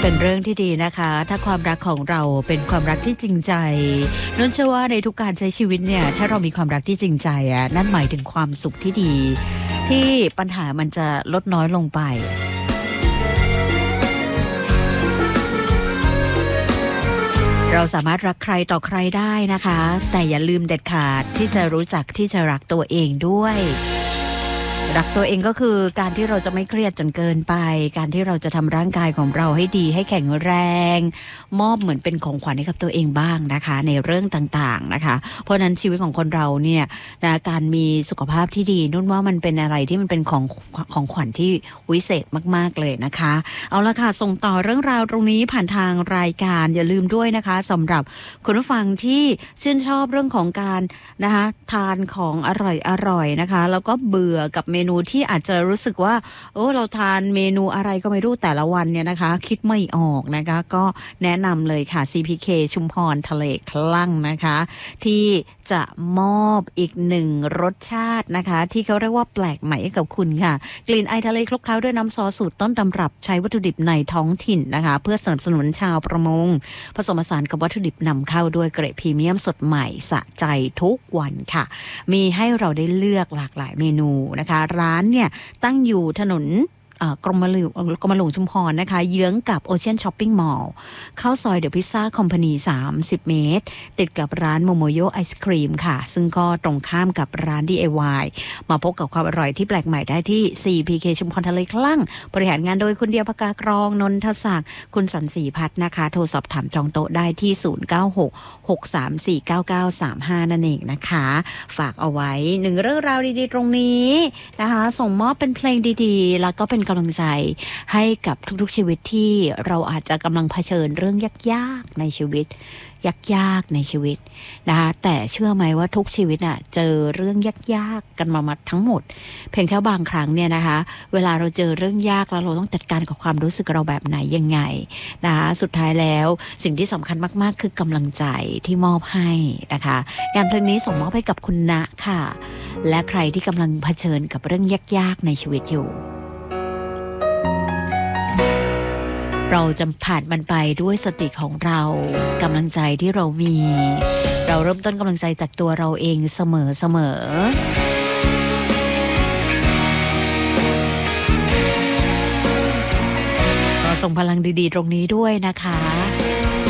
เป็นเรื่องที่ดีนะคะถ้าความรักของเราเป็นความรักที่จริงใจนุ่นเชื่อว่าในทุกการใช้ชีวิตเนี่ยถ้าเรามีความรักที่จริงใจนั่นหมายถึงความสุขที่ดีที่ปัญหามันจะลดน้อยลงไปเราสามารถรักใครต่อใครได้นะคะแต่อย่าลืมเด็ดขาดที่จะรู้จักที่จะรักตัวเองด้วยรักตัวเองก็คือการที่เราจะไม่เครียดจนเกินไปการที่เราจะทำร่างกายของเราให้ดีให้แข็งแรงมอบเหมือนเป็นของขวัญให้กับตัวเองบ้างนะคะในเรื่องต่างๆนะคะเพราะนั้นชีวิตของคนเราเนี่ยนะการมีสุขภาพที่ดีนุ่นว่ามันเป็นอะไรที่มันเป็นของขวัญที่วิเศษมากๆเลยนะคะเอาละค่ะส่งต่อเรื่องราวตรงนี้ผ่านทางรายการอย่าลืมด้วยนะคะสำหรับคุณผู้ฟังที่ชื่นชอบเรื่องของการนะคะทานของอร่อยๆนะคะแล้วก็เบื่อกับเมนูที่อาจจะรู้สึกว่าเราทานเมนูอะไรก็ไม่รู้แต่ละวันเนี่ยนะคะคิดไม่ออกนะคะก็แนะนำเลยค่ะ CPK ชุมพรทะเลคลั่งนะคะที่จะมอบอีกหนึ่งรสชาตินะคะที่เขาเรียกว่าแปลกใหม่ให้กับคุณค่ะกลิ่นไอทะเลคลุกเคล้าด้วยน้ำซอสสูตรต้นตำรับใช้วัตถุดิบในท้องถิ่นนะคะเพื่อสนับสนุนชาวประมงผสมผสานกับวัตถุดิบนำเข้าด้วยเกรดพรีเมียมสดใหม่สะใจทุกวันค่ะมีให้เราได้เลือกหลากหลายเมนูนะคะร้านเนี่ยตั้งอยู่ถนนกรมหลวงชุมพรนะคะเยื้องกับโอเชียนช้อปปิ้งมอลล์เข้าซอยเดอะพิซซ่าคอมพานี30 เมตรติดกับร้านโมโมโยไอศครีมค่ะซึ่งก็ตรงข้ามกับร้าน DIY มาพบกับความอร่อยที่แปลกใหม่ได้ที่ CPK ชุมพรทะเลคลั่งบริหารงานโดยคุณเดียวภกากรองนนทศักดิ์คุณสันสีพัฒน์นะคะโทรสอบถามจองโต๊ะได้ที่0966349935นั่นเองนะคะฝากเอาไว้หนึ่งเรื่องราวดีๆตรงนี้นะคะส่งมอบเป็นเพลงดีๆแล้วก็เป็นกำลังใจให้กับทุกๆชีวิตที่เราอาจจะกำลังเผชิญเรื่องยากๆในชีวิตยากๆในชีวิตนะคะแต่เชื่อไหมว่าทุกชีวิตเจอเรื่องยากๆกันมาทั้งหมดเพียงแค่บางครั้งเนี่ยนะคะเวลาเราเจอเรื่องยากแล้วเราต้องจัดการกับความรู้สึกเราแบบไหนยังไงนะคะสุดท้ายแล้วสิ่งที่สำคัญมากๆคือกำลังใจที่มอบให้นะคะงานเพลงนี้ส่งมอบให้กับคุณณค่ะและใครที่กำลังเผชิญกับเรื่องยากๆในชีวิตอยู่เราจะผ่านมันไปด้วยสติของเรากำลังใจที่เรามีเราเริ่มต้นกำลังใจจากตัวเราเองเสมอก็ส่งพลังดีๆตรงนี้ด้วยนะคะ